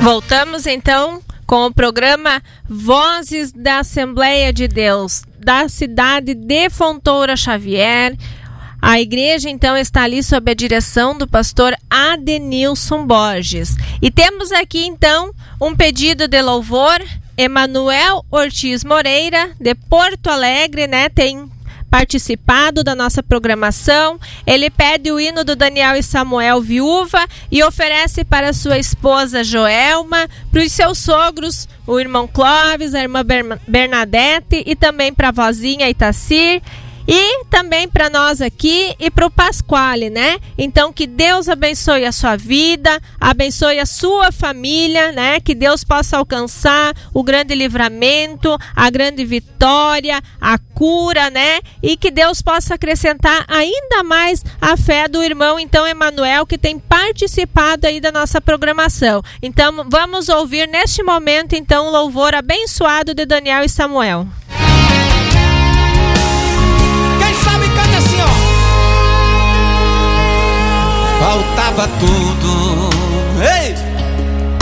Voltamos então com o programa Vozes da Assembleia de Deus, da cidade de Fontoura Xavier. A igreja então está ali sob a direção do pastor Adenilson Borges. E temos aqui então um pedido de louvor. Emanuel Ortiz Moreira, de Porto Alegre, tem participado da nossa programação. Ele pede o hino do Daniel e Samuel Viúva e oferece para sua esposa Joelma, para os seus sogros, o irmão Clóvis, a irmã Bernadette, e também para a vozinha Itacir, e também para nós aqui e para o Pasquale, Então que Deus abençoe a sua vida, abençoe a sua família, Que Deus possa alcançar o grande livramento, a grande vitória, a cura, E que Deus possa acrescentar ainda mais a fé do irmão, então, Emanuel, que tem participado aí da nossa programação. Então vamos ouvir neste momento, então, o louvor abençoado de Daniel e Samuel. Faltava tudo